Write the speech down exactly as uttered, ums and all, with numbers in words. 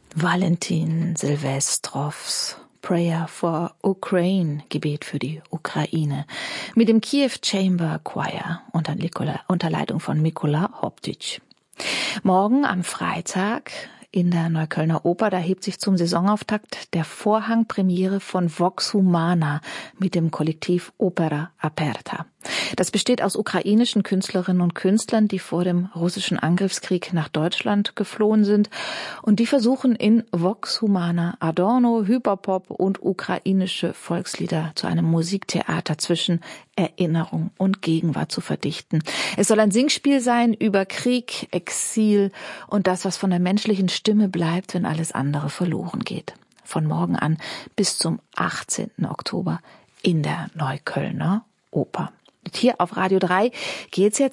Valentin Silvestrovs Prayer for Ukraine, Gebet für die Ukraine, mit dem Kiew Chamber Choir unter, Nikola, unter Leitung von Mikola Hoptic. Morgen am Freitag in der Neuköllner Oper, da hebt sich zum Saisonauftakt der Vorhangpremiere von Vox Humana mit dem Kollektiv Opera Aperta. Das besteht aus ukrainischen Künstlerinnen und Künstlern, die vor dem russischen Angriffskrieg nach Deutschland geflohen sind und die versuchen in Vox Humana Adorno, Hyperpop und ukrainische Volkslieder zu einem Musiktheater zwischen Erinnerung und Gegenwart zu verdichten. Es soll ein Singspiel sein über Krieg, Exil und das, was von der menschlichen Stimme bleibt, wenn alles andere verloren geht. Von morgen an bis zum achtzehnten Oktober in der Neuköllner Oper. Hier auf Radio drei geht's jetzt